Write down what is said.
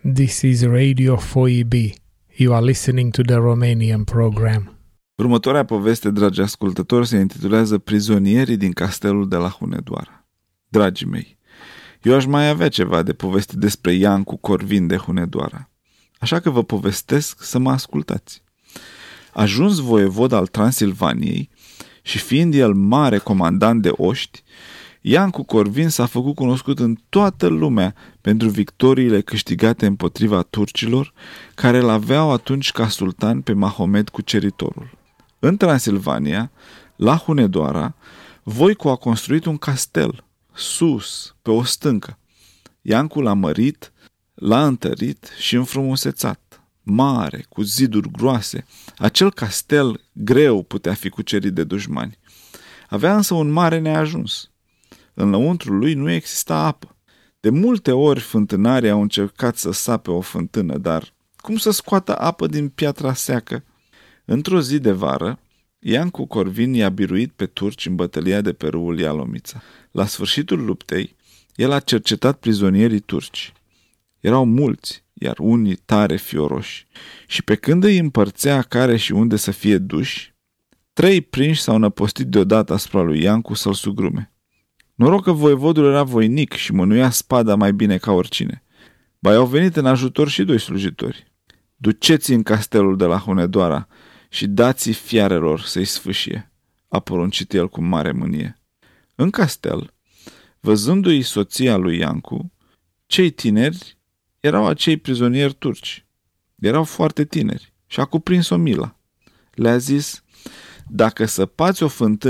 This is Radio 4EB. You are listening to the Romanian program. Următoarea poveste, dragi ascultători, se intitulează Prizonierii din castelul de la Hunedoara. Dragii mei, eu aș mai avea ceva de poveste despre Iancu Corvin de Hunedoara, așa că vă povestesc să mă ascultați. Ajuns voievod al Transilvaniei și fiind el mare comandant de oști, Iancu Corvin s-a făcut cunoscut în toată lumea pentru victoriile câștigate împotriva turcilor, care îl aveau atunci ca sultan pe Mahomed Cuceritorul. În Transilvania, la Hunedoara, Voicu a construit un castel, sus, pe o stâncă. Iancu l-a mărit, l-a întărit și înfrumusețat. Mare, cu ziduri groase, acel castel greu putea fi cucerit de dușmani. Avea însă un mare neajuns. Înăuntrul lui nu exista apă. De multe ori fântânarii au încercat să sape o fântână, dar cum să scoată apă din piatra seacă? Într-o zi de vară, Iancu Corvin i-a biruit pe turci în bătălia de pe râul Ialomița. La sfârșitul luptei, el a cercetat prizonierii turci. Erau mulți, iar unii tare fioroși. Și pe când îi împărțea care și unde să fie duși, 3 prinși s-au năpostit deodată asupra lui Iancu să-l sugrume. Noroc că voievodul era voinic și mânuia spada mai bine ca oricine. Ba i-au venit în ajutor și 2 slujitori. Duceți în castelul de la Hunedoara și dați-i fiarelor să-i sfâșie, a poruncit el cu mare mânie. În castel, văzându-i soția lui Iancu, cei tineri erau acei prizonieri turci. Erau foarte tineri și a cuprins-o mila. Le-a zis: dacă săpați o fântână